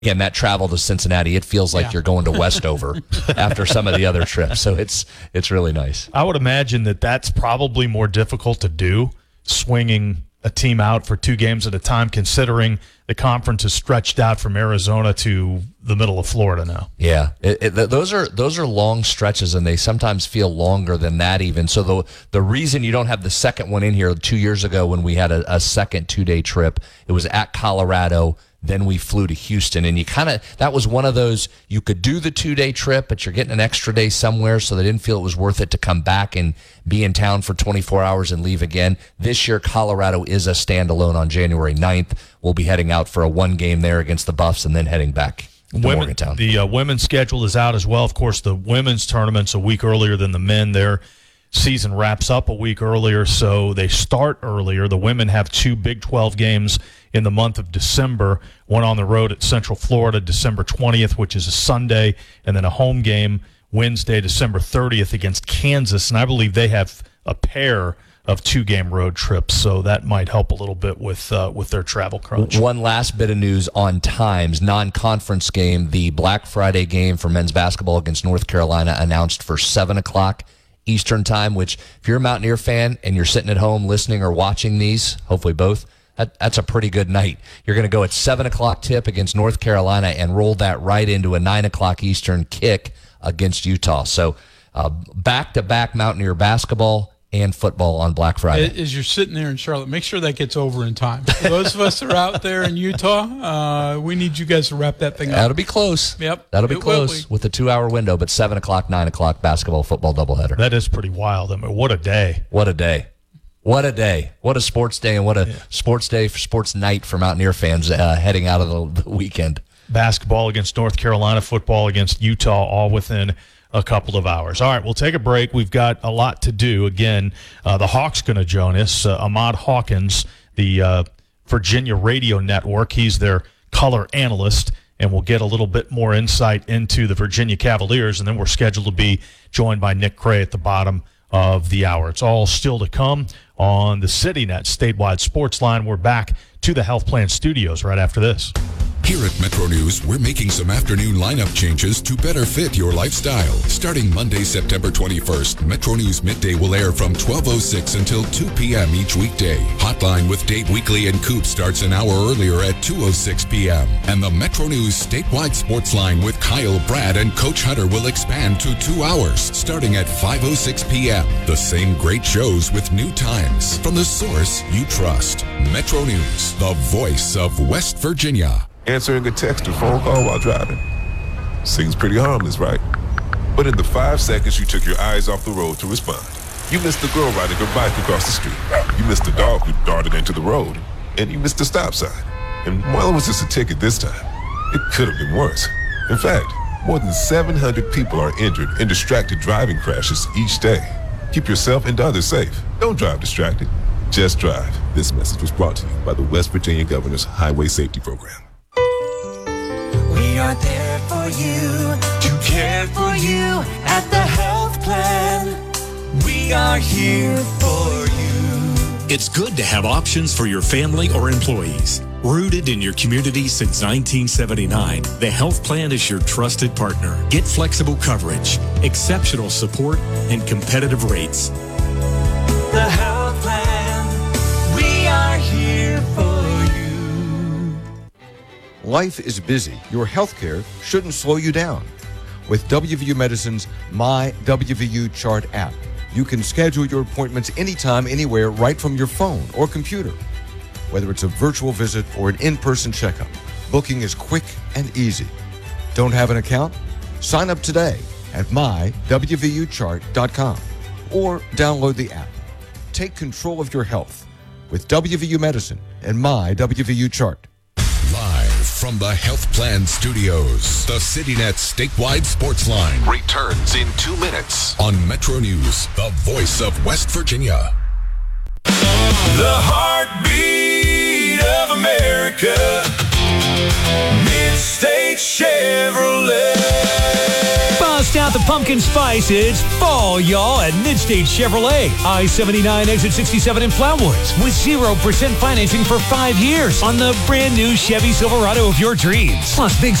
Again, that travel to Cincinnati, it feels like you're going to Westover after some of the other trips. So it's really nice. I would imagine that that's probably more difficult to do, swinging a team out for 2 games at a time, considering the conference is stretched out from Arizona to the middle of Florida now. Yeah, those are long stretches, and they sometimes feel longer than that even. So the reason you don't have the second one in here 2 years ago when we had a second 2-day trip, it was at Colorado. Then we flew to Houston, and that was one of those, you could do the 2-day trip, but you're getting an extra day somewhere, so they didn't feel it was worth it to come back and be in town for 24 hours and leave again. This year, Colorado is a standalone on January 9th. We'll be heading out for a 1 game there against the Buffs and then heading back to Morgantown. The women's schedule is out as well. Of course, the women's tournament's a week earlier than the men. Their season wraps up a week earlier, so they start earlier. The women have 2 Big 12 games in the month of December, one on the road at Central Florida, December 20th, which is a Sunday, and then a home game Wednesday, December 30th against Kansas. And I believe they have a pair of 2-game road trips, so that might help a little bit with their travel crunch. One last bit of news on times. Non-conference game, the Black Friday game for men's basketball against North Carolina announced for 7 o'clock Eastern time, which if you're a Mountaineer fan and you're sitting at home listening or watching these, hopefully both, that's a pretty good night. You're going to go at 7 o'clock tip against North Carolina and roll that right into a 9 o'clock Eastern kick against Utah. So back-to-back Mountaineer basketball and football on Black Friday. As you're sitting there in Charlotte, make sure that gets over in time. For those of us that are out there in Utah, we need you guys to wrap that thing up. That'll be close. Yep. That'll be close with a 2-hour window, but 7 o'clock, 9 o'clock basketball, football doubleheader. That is pretty wild. I mean, what a day. What a day. What a day. What a sports day, and what a sports day, for sports night for Mountaineer fans heading out of the weekend. Basketball against North Carolina, football against Utah, all within a couple of hours. All right, we'll take a break. We've got a lot to do. Again, the Hawk's going to join us. Ahmad Hawkins, the Virginia Radio Network. He's their color analyst, and we'll get a little bit more insight into the Virginia Cavaliers, and then we're scheduled to be joined by Nick Cray at the bottom of the hour. It's all still to come on the CityNet statewide sports line. We're back to the Health Plan Studios right after this. Here at Metro News, we're making some afternoon lineup changes to better fit your lifestyle. Starting Monday, September 21st, Metro News Midday will air from 12:06 until 2 p.m. each weekday. Hotline with Dave Weekly and Coop starts an hour earlier at 2:06 p.m. And the Metro News statewide sports line with Kyle, Brad, and Coach Hunter will expand to 2 hours, starting at 5:06 p.m. The same great shows with new times from the source you trust. Metro News, the voice of West Virginia. Answering a text or phone call while driving. Seems pretty harmless, right? But in the 5 seconds you took your eyes off the road to respond, you missed the girl riding her bike across the street. You missed the dog who darted into the road. And you missed the stop sign. And while it was just a ticket this time, it could have been worse. In fact, more than 700 people are injured in distracted driving crashes each day. Keep yourself and others safe. Don't drive distracted. Just drive. This message was brought to you by the West Virginia Governor's Highway Safety Program. We are there for you, to care for you at the Health Plan. We are here for you. It's good to have options for your family or employees. Rooted in your community since 1979, the Health Plan is your trusted partner. Get flexible coverage, exceptional support, and competitive rates. The Health Plan, we are here for you. Life is busy. Your health care shouldn't slow you down. With WVU Medicine's My WVU Chart app, you can schedule your appointments anytime, anywhere, right from your phone or computer. Whether it's a virtual visit or an in-person checkup, booking is quick and easy. Don't have an account? Sign up today at mywvuchart.com or download the app. Take control of your health with WVU Medicine and My WVU Chart. Live from the Health Plan Studios, the CityNet statewide sports line returns in 2 minutes on Metro News, the voice of West Virginia. The heartbeat of America, Mid-State Chevrolet. Bust out got the pumpkin spice. It's fall, y'all, at Midstate Chevrolet. I-79 exit 67 in Flowood with 0% financing for 5 years on the brand new Chevy Silverado of your dreams. Plus big